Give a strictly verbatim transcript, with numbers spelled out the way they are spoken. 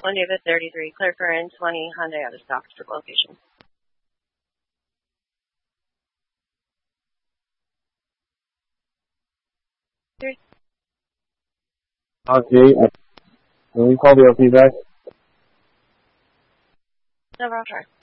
one David thirty-three, clear for in twenty, Hyundai out of stock for location. Okay, uh, can we call the L P back? No, I'll try.